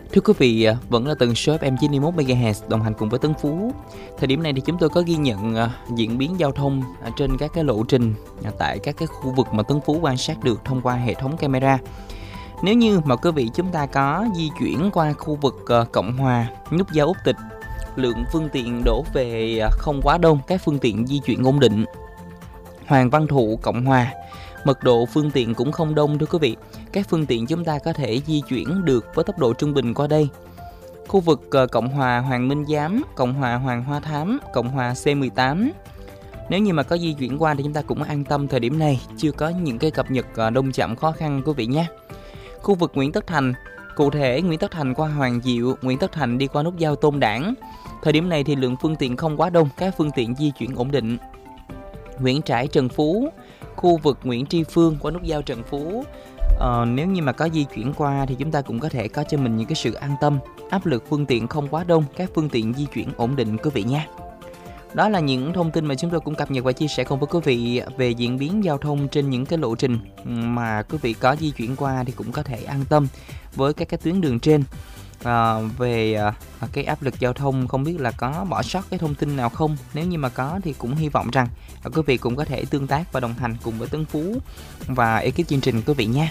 Thưa quý vị, vẫn là tần số FM 91 MHz đồng hành cùng với Tấn Phú. Thời điểm này thì chúng tôi có ghi nhận diễn biến giao thông trên các cái lộ trình tại các cái khu vực mà Tấn Phú quan sát được thông qua hệ thống camera. Nếu như mà quý vị chúng ta có di chuyển qua khu vực Cộng Hòa, nút giao Úc Tịch, lượng phương tiện đổ về không quá đông, các phương tiện di chuyển ổn định. Hoàng Văn Thụ, Cộng Hòa, mật độ phương tiện cũng không đông thưa quý vị. Các phương tiện chúng ta có thể di chuyển được với tốc độ trung bình qua đây. Khu vực Cộng Hòa Hoàng Minh Giám, Cộng Hòa Hoàng Hoa Thám, Cộng Hòa C18. Nếu như mà có di chuyển qua thì chúng ta cũng an tâm, thời điểm này chưa có những cái cập nhật đông chạm khó khăn quý vị nhé. Khu vực Nguyễn Tất Thành, cụ thể Nguyễn Tất Thành qua Hoàng Diệu, Nguyễn Tất Thành đi qua nút giao Tôn Đản. Thời điểm này thì lượng phương tiện không quá đông, các phương tiện di chuyển ổn định. Nguyễn Trãi Trần Phú, khu vực Nguyễn Tri Phương qua nút giao Trần Phú. Nếu như mà có di chuyển qua thì chúng ta cũng có thể có cho mình những cái sự an tâm, áp lực phương tiện không quá đông, các phương tiện di chuyển ổn định quý vị nha. Đó là những thông tin mà chúng tôi cũng cập nhật và chia sẻ cùng với quý vị về diễn biến giao thông trên những cái lộ trình mà quý vị có di chuyển qua thì cũng có thể an tâm với các cái tuyến đường trên. Về cái áp lực giao thông không biết là có bỏ sót cái thông tin nào không. Nếu như mà có thì cũng hy vọng rằng quý vị cũng có thể tương tác và đồng hành cùng với Tấn Phú và ekip chương trình quý vị nha.